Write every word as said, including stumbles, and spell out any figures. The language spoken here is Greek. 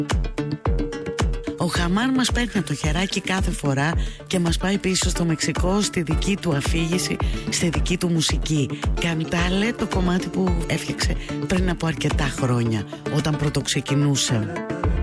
Ο Χαμάν μας παίρνει από το χεράκι κάθε φορά και μας πάει πίσω στο Μεξικό, στη δική του αφήγηση, στη δική του μουσική. Καντάλε, το κομμάτι που έφτιαξε πριν από αρκετά χρόνια, όταν πρωτοξεκινούσε.